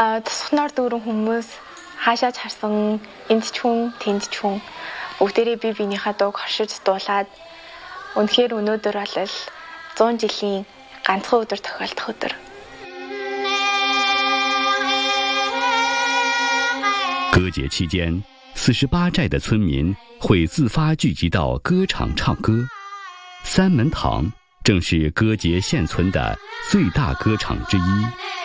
Тусахнаар дүүрэн хүмүүс хаашаа чарсан энд ч хүн тэнд ч хүн бүгдээрээ бие биенийхээ дууг хоршиж дуулаад үнэхээр өнөөдөр бол 100 жилийн ганцхан өдөр тохиолдох өдөр. 歌节期间，48寨的村民会自发聚集到歌场唱歌。三门堂正是歌节现存的最大歌场之一。